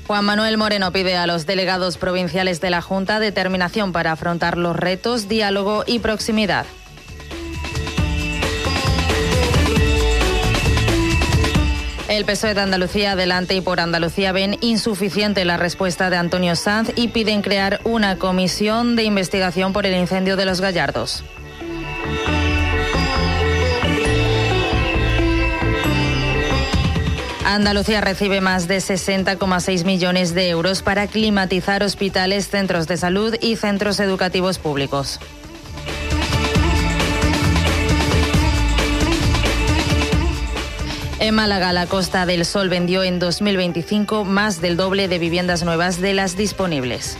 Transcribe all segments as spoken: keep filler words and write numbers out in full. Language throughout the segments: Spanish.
Juan Manuel Moreno pide a los delegados provinciales de la Junta determinación para afrontar los retos, diálogo y proximidad. El P S O E de Andalucía Adelante y Por Andalucía ven insuficiente la respuesta de Antonio Sanz y piden crear una comisión de investigación por el incendio de Los Gallardos. Andalucía recibe más de sesenta coma seis millones de euros para climatizar hospitales, centros de salud y centros educativos públicos. En Málaga, la Costa del Sol vendió en dos mil veinticinco más del doble de viviendas nuevas de las disponibles.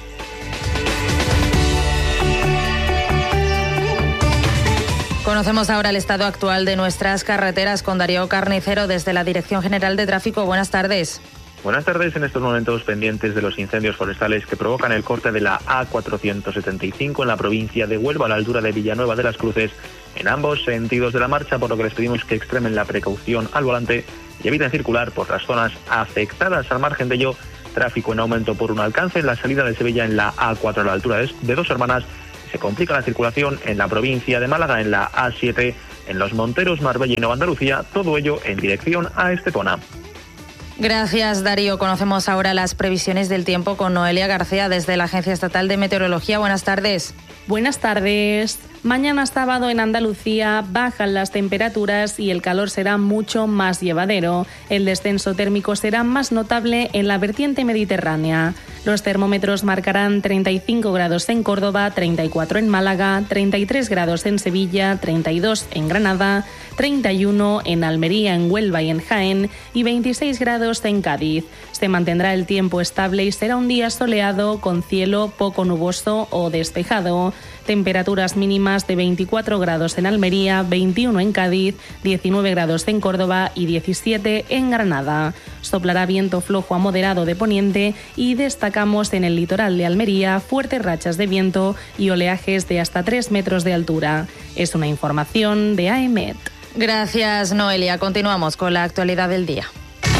Conocemos ahora el estado actual de nuestras carreteras con Darío Carnicero desde la Dirección General de Tráfico. Buenas tardes. Buenas tardes. En estos momentos pendientes de los incendios forestales que provocan el corte de la A cuatrocientos setenta y cinco en la provincia de Huelva a la altura de Villanueva de las Cruces en ambos sentidos de la marcha, por lo que les pedimos que extremen la precaución al volante y eviten circular por las zonas afectadas. Al margen de ello, tráfico en aumento por un alcance en la salida de Sevilla en la A cuatro a la altura de Dos Hermanas. Se complica la circulación en la provincia de Málaga en la A siete, en Los Monteros, Marbella y Nueva Andalucía, todo ello en dirección a Estepona. Gracias, Darío. Conocemos ahora las previsiones del tiempo con Noelia García desde la Agencia Estatal de Meteorología. Buenas tardes. Buenas tardes. Mañana sábado en Andalucía bajan las temperaturas y el calor será mucho más llevadero. El descenso térmico será más notable en la vertiente mediterránea. Los termómetros marcarán treinta y cinco grados en Córdoba, treinta y cuatro en Málaga, treinta y tres grados en Sevilla, treinta y dos en Granada, treinta y uno en Almería, en Huelva y en Jaén y veintiséis grados en Cádiz. Se mantendrá el tiempo estable y será un día soleado con cielo poco nuboso o despejado. Temperaturas mínimas de veinticuatro grados en Almería, veintiuno en Cádiz, diecinueve grados en Córdoba y diecisiete en Granada. Soplará viento flojo a moderado de poniente y destacamos en el litoral de Almería fuertes rachas de viento y oleajes de hasta tres metros de altura. Es una información de AEMET. Gracias, Noelia. Continuamos con la actualidad del día.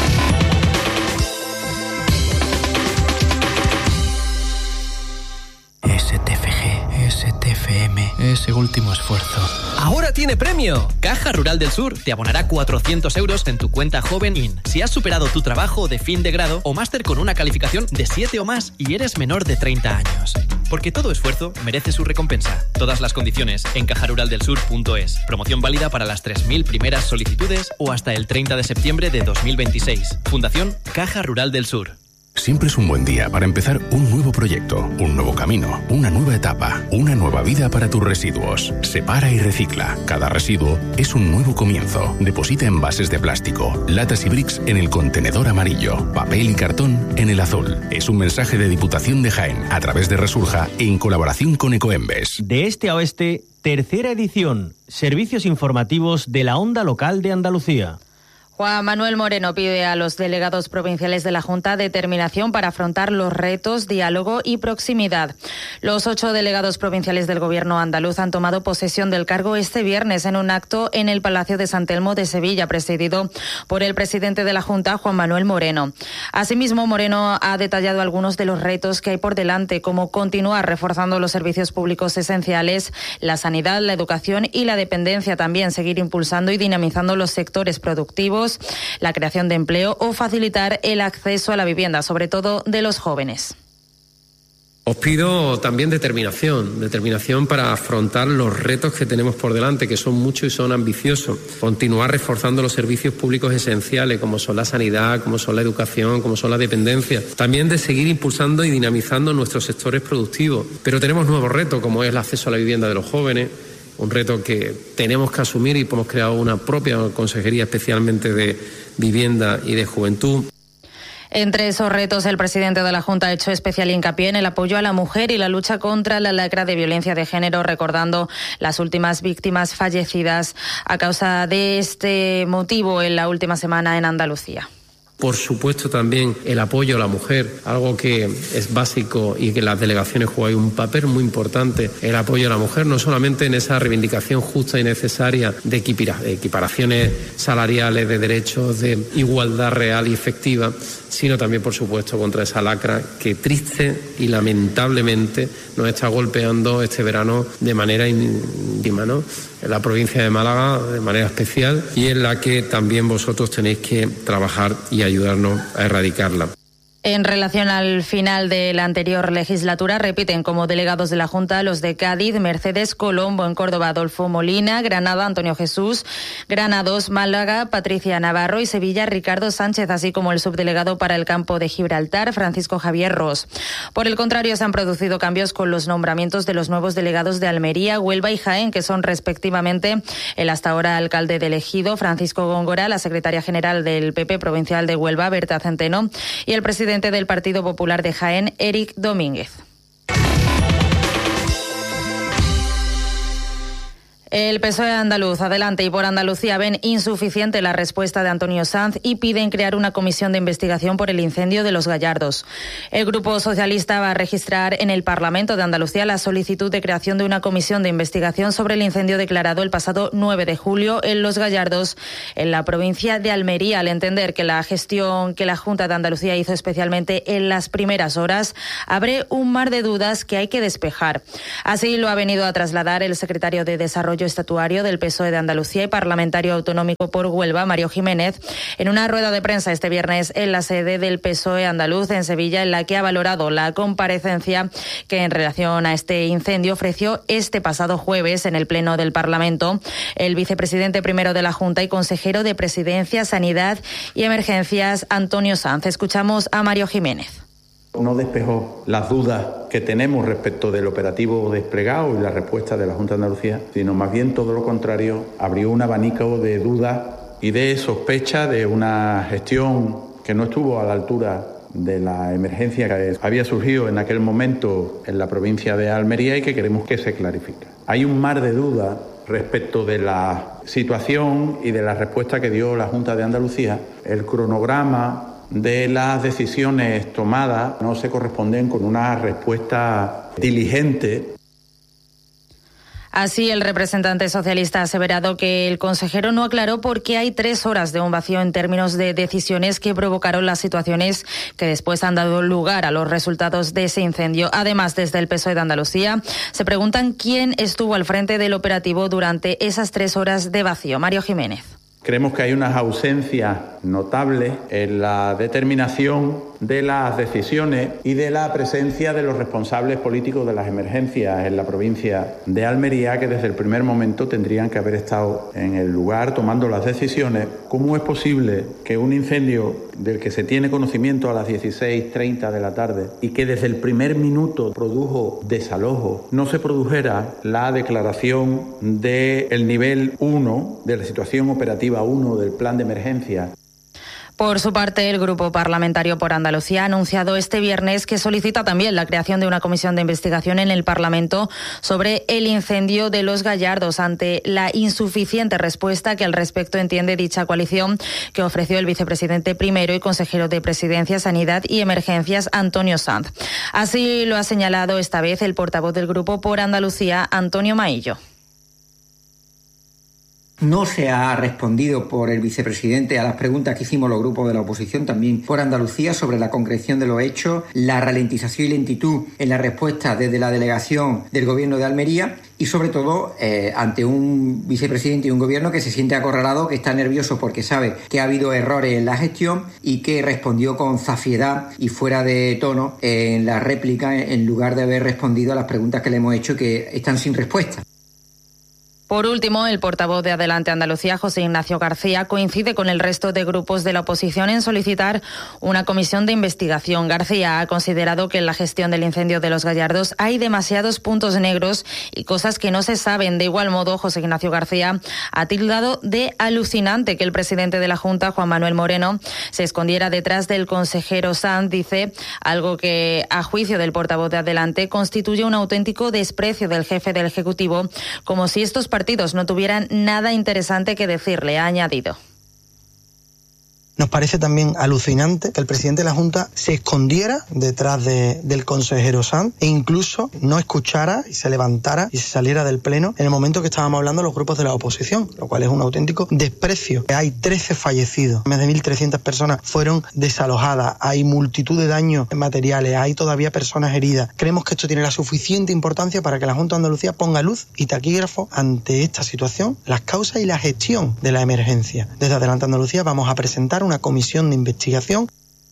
S T F G, S T F M, ese último esfuerzo. ¡Ahora tiene premio! Caja Rural del Sur te abonará cuatrocientos euros en tu cuenta Joven In si has superado tu trabajo de fin de grado o máster con una calificación de siete o más y eres menor de treinta años. Porque todo esfuerzo merece su recompensa. Todas las condiciones en caja rural del sur punto es. Promoción válida para las tres mil primeras solicitudes o hasta el treinta de septiembre de dos mil veintiséis. Fundación Caja Rural del Sur. Siempre es un buen día para empezar un nuevo proyecto, un nuevo camino, una nueva etapa, una nueva vida para tus residuos. Separa y recicla. Cada residuo es un nuevo comienzo. Deposita envases de plástico, latas y bricks en el contenedor amarillo, papel y cartón en el azul. Es un mensaje de Diputación de Jaén a través de Resurja en colaboración con Ecoembes. De este a oeste, tercera edición. Servicios informativos de la onda local de Andalucía. Juan Manuel Moreno pide a los delegados provinciales de la Junta determinación para afrontar los retos, diálogo y proximidad. Los ocho delegados provinciales del Gobierno andaluz han tomado posesión del cargo este viernes en un acto en el Palacio de San Telmo de Sevilla, presidido por el presidente de la Junta, Juan Manuel Moreno. Asimismo, Moreno ha detallado algunos de los retos que hay por delante, como continuar reforzando los servicios públicos esenciales, la sanidad, la educación y la dependencia, también seguir impulsando y dinamizando los sectores productivos, la creación de empleo o facilitar el acceso a la vivienda, sobre todo de los jóvenes. Os pido también determinación, determinación para afrontar los retos que tenemos por delante, que son muchos y son ambiciosos. Continuar reforzando los servicios públicos esenciales, como son la sanidad, como son la educación, como son la dependencia. También de seguir impulsando y dinamizando nuestros sectores productivos. Pero tenemos nuevos retos, como es el acceso a la vivienda de los jóvenes, un reto que tenemos que asumir y hemos creado una propia consejería especialmente de vivienda y de juventud. Entre esos retos, el presidente de la Junta ha hecho especial hincapié en el apoyo a la mujer y la lucha contra la lacra de violencia de género, recordando las últimas víctimas fallecidas a causa de este motivo en la última semana en Andalucía. Por supuesto también el apoyo a la mujer, algo que es básico y que las delegaciones juegan un papel muy importante, el apoyo a la mujer, no solamente en esa reivindicación justa y necesaria de equiparaciones salariales, de derechos, de igualdad real y efectiva, sino también, por supuesto, contra esa lacra que triste y lamentablemente nos está golpeando este verano de manera íntima, ¿no? En la provincia de Málaga de manera especial, y en la que también vosotros tenéis que trabajar y ayudarnos a erradicarla. En relación al final de la anterior legislatura, repiten como delegados de la Junta los de Cádiz, Mercedes, Colombo, en Córdoba, Adolfo Molina, Granada, Antonio Jesús, Granados, Málaga, Patricia Navarro y Sevilla, Ricardo Sánchez, así como el subdelegado para el campo de Gibraltar, Francisco Javier Ros. Por el contrario, se han producido cambios con los nombramientos de los nuevos delegados de Almería, Huelva y Jaén, que son respectivamente el hasta ahora alcalde de Ejido, Francisco Góngora, la secretaria general del P P provincial de Huelva, Berta Centeno, y el presidente del Partido Popular de Jaén, Eric Domínguez. El P S O E andaluz, Adelante y Por Andalucía ven insuficiente la respuesta de Antonio Sanz y piden crear una comisión de investigación por el incendio de Los Gallardos. El Grupo Socialista va a registrar en el Parlamento de Andalucía la solicitud de creación de una comisión de investigación sobre el incendio declarado el pasado nueve de julio en Los Gallardos, en la provincia de Almería, al entender que la gestión que la Junta de Andalucía hizo especialmente en las primeras horas abre un mar de dudas que hay que despejar. Así lo ha venido a trasladar el secretario de Desarrollo Estatuario del P S O E de Andalucía y parlamentario autonómico por Huelva, Mario Jiménez, en una rueda de prensa este viernes en la sede del P S O E andaluz en Sevilla, en la que ha valorado la comparecencia que en relación a este incendio ofreció este pasado jueves en el Pleno del Parlamento el vicepresidente primero de la Junta y consejero de Presidencia, Sanidad y Emergencias, Antonio Sanz. Escuchamos a Mario Jiménez. No despejó las dudas que tenemos respecto del operativo desplegado y la respuesta de la Junta de Andalucía, sino más bien todo lo contrario, abrió un abanico de dudas y de sospecha de una gestión que no estuvo a la altura de la emergencia que había surgido en aquel momento en la provincia de Almería y que queremos que se clarifique. Hay un mar de dudas respecto de la situación y de la respuesta que dio la Junta de Andalucía. El cronograma de las decisiones tomadas no se corresponden con una respuesta diligente. Así, el representante socialista ha aseverado que el consejero no aclaró por qué hay tres horas de un vacío en términos de decisiones que provocaron las situaciones que después han dado lugar a los resultados de ese incendio. Además, desde el P S O E de Andalucía se preguntan quién estuvo al frente del operativo durante esas tres horas de vacío. Mario Jiménez. Creemos que hay unas ausencias notables en la determinación de las decisiones y de la presencia de los responsables políticos de las emergencias en la provincia de Almería, que desde el primer momento tendrían que haber estado en el lugar tomando las decisiones. ¿Cómo es posible que un incendio del que se tiene conocimiento a las dieciséis treinta de la tarde y que desde el primer minuto produjo desalojo, no se produjera la declaración del nivel uno, de la situación operativa uno del plan de emergencia? Por su parte, el Grupo Parlamentario por Andalucía ha anunciado este viernes que solicita también la creación de una comisión de investigación en el Parlamento sobre el incendio de Los Gallardos ante la insuficiente respuesta que al respecto entiende dicha coalición que ofreció el vicepresidente primero y consejero de Presidencia, Sanidad y Emergencias, Antonio Sanz. Así lo ha señalado esta vez el portavoz del Grupo por Andalucía, Antonio Maillo. No se ha respondido por el vicepresidente a las preguntas que hicimos los grupos de la oposición, también por Andalucía, sobre la concreción de los hechos, la ralentización y lentitud en la respuesta desde la delegación del Gobierno de Almería y, sobre todo, eh, ante un vicepresidente y un Gobierno que se siente acorralado, que está nervioso porque sabe que ha habido errores en la gestión y que respondió con zafiedad y fuera de tono en la réplica en lugar de haber respondido a las preguntas que le hemos hecho, que están sin respuesta. Por último, el portavoz de Adelante Andalucía, José Ignacio García, coincide con el resto de grupos de la oposición en solicitar una comisión de investigación. García ha considerado que en la gestión del incendio de Los Gallardos hay demasiados puntos negros y cosas que no se saben. De igual modo, José Ignacio García ha tildado de alucinante que el presidente de la Junta, Juan Manuel Moreno, se escondiera detrás del consejero Sanz. Dice algo que, a juicio del portavoz de Adelante, constituye un auténtico desprecio del jefe del Ejecutivo, como si estos partidos no tuvieran nada interesante que decirle, ha añadido. Nos parece también alucinante que el presidente de la Junta se escondiera detrás de, del consejero Sanz e incluso no escuchara y se levantara y se saliera del pleno en el momento que estábamos hablando los grupos de la oposición, lo cual es un auténtico desprecio. Hay trece fallecidos, más de mil trescientas personas fueron desalojadas, hay multitud de daños materiales, hay todavía personas heridas. Creemos que esto tiene la suficiente importancia para que la Junta de Andalucía ponga luz y taquígrafo ante esta situación, las causas y la gestión de la emergencia. Desde Adelante Andalucía vamos a presentar una comisión de investigación.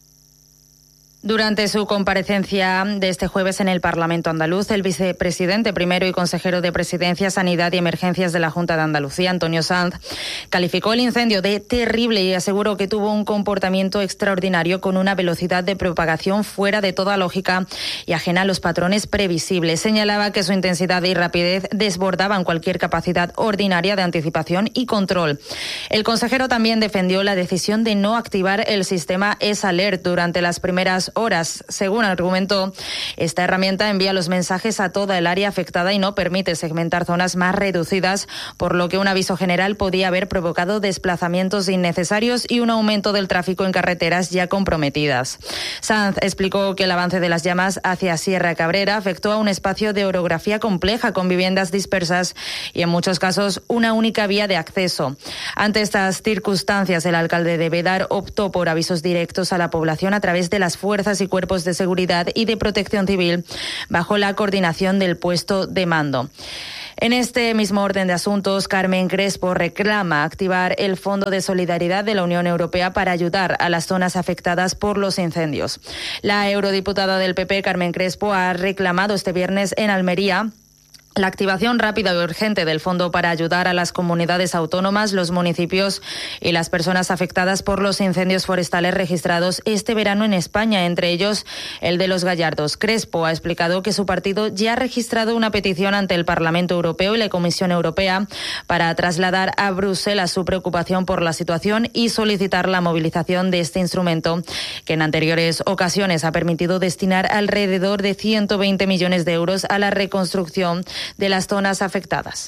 Durante su comparecencia de este jueves en el Parlamento andaluz, el vicepresidente primero y consejero de Presidencia, Sanidad y Emergencias de la Junta de Andalucía, Antonio Sanz, calificó el incendio de terrible y aseguró que tuvo un comportamiento extraordinario con una velocidad de propagación fuera de toda lógica y ajena a los patrones previsibles. Señalaba que su intensidad y rapidez desbordaban cualquier capacidad ordinaria de anticipación y control. El consejero también defendió la decisión de no activar el sistema S-Alert durante las primeras horas. Según argumentó, esta herramienta envía los mensajes a toda el área afectada y no permite segmentar zonas más reducidas, por lo que un aviso general podía haber provocado desplazamientos innecesarios y un aumento del tráfico en carreteras ya comprometidas. Sanz explicó que el avance de las llamas hacia Sierra Cabrera afectó a un espacio de orografía compleja con viviendas dispersas y en muchos casos una única vía de acceso. Ante estas circunstancias, el alcalde de Bédar optó por avisos directos a la población a través de las fuerzas y cuerpos de seguridad y de protección civil bajo la coordinación del puesto de mando. En este mismo orden de asuntos, Carmen Crespo reclama activar el Fondo de Solidaridad de la Unión Europea para ayudar a las zonas afectadas por los incendios. La eurodiputada del P P, Carmen Crespo, ha reclamado este viernes en Almería la activación rápida y urgente del fondo para ayudar a las comunidades autónomas, los municipios y las personas afectadas por los incendios forestales registrados este verano en España, entre ellos el de Los Gallardos. Crespo ha explicado que su partido ya ha registrado una petición ante el Parlamento Europeo y la Comisión Europea para trasladar a Bruselas su preocupación por la situación y solicitar la movilización de este instrumento, que en anteriores ocasiones ha permitido destinar alrededor de ciento veinte millones de euros a la reconstrucción de las zonas afectadas.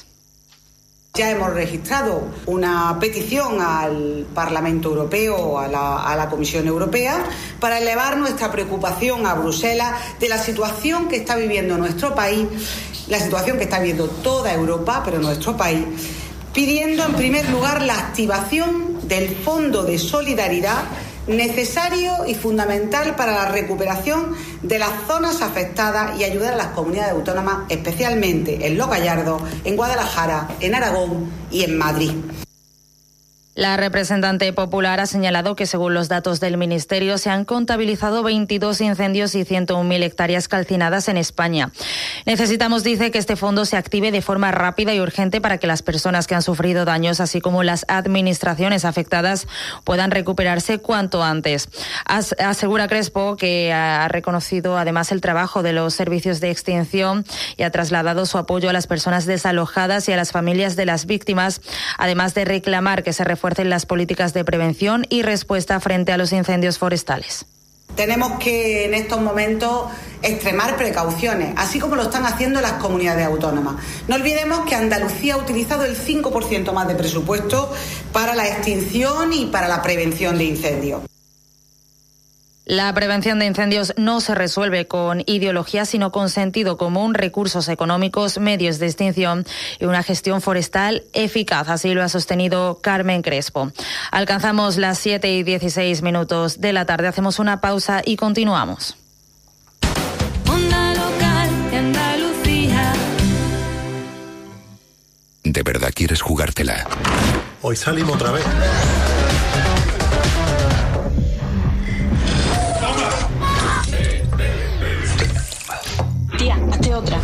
Ya hemos registrado una petición al Parlamento Europeo, a la, a la Comisión Europea, para elevar nuestra preocupación a Bruselas de la situación que está viviendo nuestro país, la situación que está viviendo toda Europa, pero nuestro país, pidiendo en primer lugar la activación del Fondo de Solidaridad necesario y fundamental para la recuperación de las zonas afectadas y ayudar a las comunidades autónomas, especialmente en Los Gallardos, en Guadalajara, en Aragón y en Madrid. La representante popular ha señalado que, según los datos del Ministerio, se han contabilizado veintidós incendios y ciento un mil hectáreas calcinadas en España. Necesitamos, dice, que este fondo se active de forma rápida y urgente para que las personas que han sufrido daños, así como las administraciones afectadas, puedan recuperarse cuanto antes. As- asegura Crespo que ha reconocido además el trabajo de los servicios de extinción y ha trasladado su apoyo a las personas desalojadas y a las familias de las víctimas, además de reclamar que se refuerce en las políticas de prevención y respuesta frente a los incendios forestales. Tenemos que en estos momentos extremar precauciones, así como lo están haciendo las comunidades autónomas. No olvidemos que Andalucía ha utilizado el cinco por ciento más de presupuesto para la extinción y para la prevención de incendios. La prevención de incendios no se resuelve con ideología, sino con sentido común, recursos económicos, medios de extinción y una gestión forestal eficaz. Así lo ha sostenido Carmen Crespo. Alcanzamos las siete y dieciséis minutos de la tarde. Hacemos una pausa y continuamos. Onda Local de Andalucía. ¿De verdad quieres jugártela? Hoy salimos otra vez. Tía, hazte otra.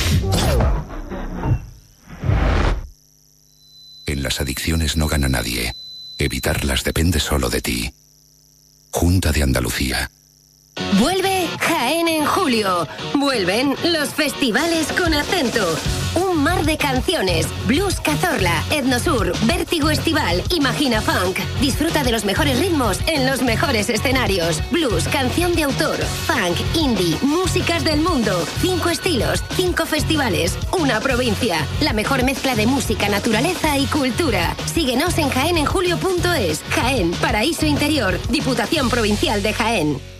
En las adicciones no gana nadie. Evitarlas depende solo de ti. Junta de Andalucía. Vuelve Jaén en julio. Vuelven los festivales con acento. Un mar de canciones. Blues Cazorla, Etnosur, Vértigo Estival, Imagina Funk. Disfruta de los mejores ritmos en los mejores escenarios. Blues, canción de autor, funk, indie, músicas del mundo. Cinco estilos, cinco festivales, una provincia. La mejor mezcla de música, naturaleza y cultura. Síguenos en jaén en julio punto es. Jaén, paraíso interior. Diputación Provincial de Jaén.